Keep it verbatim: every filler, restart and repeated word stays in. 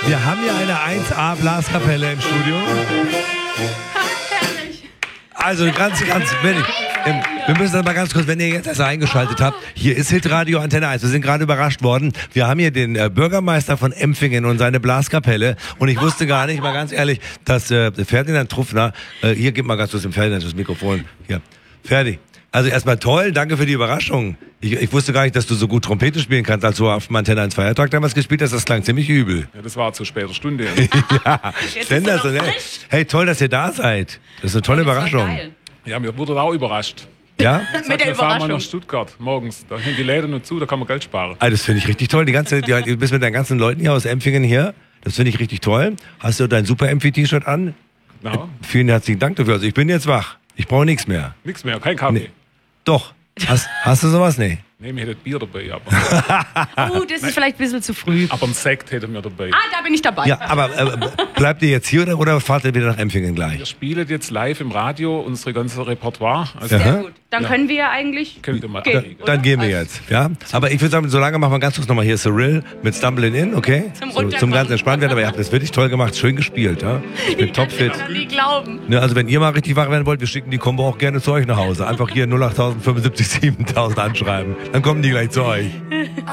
Wir haben hier eine eins A Blaskapelle im Studio. Also ganz, ganz, wenn ich, wir müssen das mal ganz kurz, wenn ihr jetzt erst eingeschaltet habt, hier ist Hitradio Antenne eins. Wir sind gerade überrascht worden. Wir haben hier den äh, Bürgermeister von Empfingen und seine Blaskapelle. Und ich wusste gar nicht, mal ganz ehrlich, dass äh, Ferdinand Truffner, äh, hier, gib mal ganz kurz dem Ferdinand das Mikrofon. Hier, Ferdi. Also erstmal toll, danke für die Überraschung. Ich, ich wusste gar nicht, dass du so gut Trompete spielen kannst, als du auf dem Antenne eins Feiertag damals gespielt hast. Das klang ziemlich übel. Ja, das war zu später Stunde. Ja, sensationell. Hey, toll, dass ihr da seid. Das ist eine tolle Überraschung. Ja, mir wurde auch überrascht. Ja? Mit der wir fahren mal nach Stuttgart morgens. Da sind die Läden nur zu, da kann man Geld sparen. Ah, das finde ich richtig toll. Die ganze, die, du bist mit deinen ganzen Leuten hier aus Empfingen hier. Das finde ich richtig toll. Hast du dein Super-Empfi-T-Shirt an? Genau. Vielen herzlichen Dank dafür. Also ich bin jetzt wach. Ich brauche nichts mehr. Nichts mehr, kein Kaffee. Nee. Doch. Hast, hast du sowas? Nee. Nee, mir hätte Bier dabei. Aber oh, das ist vielleicht ein bisschen zu früh. Aber ein Sekt hätte mir dabei. Ah, da bin ich dabei. Ja, aber äh, bleibt ihr jetzt hier oder, oder fahrt ihr wieder nach Empfingen gleich? Wir spielen jetzt live im Radio unsere ganze Repertoire. Also sehr gut. Dann ja. können wir ja eigentlich Könnt ihr mal gehen, Dann gehen wir jetzt. Ja? Aber ich würde sagen, so lange machen wir ganz kurz nochmal hier Cyril mit Stumbling In, okay? Zum, so, zum ganz entspannt werden. Aber ihr habt das wirklich toll gemacht, schön gespielt. Ja? Ich bin topfit. Ich kann nie glauben. Ne, also wenn ihr mal richtig wach werden wollt, wir schicken die Kombo auch gerne zu euch nach Hause. Einfach hier null acht null fünf sieben sieben null null null anschreiben. Dann kommen die gleich zu euch.